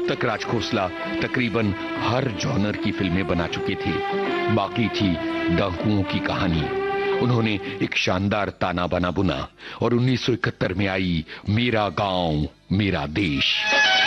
तक राज खोसला तकरीबन हर जॉनर की फिल्में बना चुके थे। बाकी थी डाकुओं की कहानी। उन्होंने एक शानदार ताना बाना बुना और 1971 में आई मेरा गांव मेरा देश।